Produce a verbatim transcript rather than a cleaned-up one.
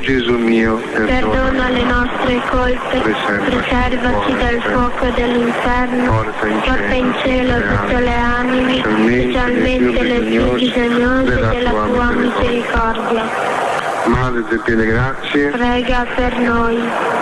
Gesù mio, perdona le nostre colpe, preservaci dal fuoco dell'inferno, porta in cielo tutte le anime, specialmente le più bisognose della tua misericordia. Madre di piene grazie, prega per noi.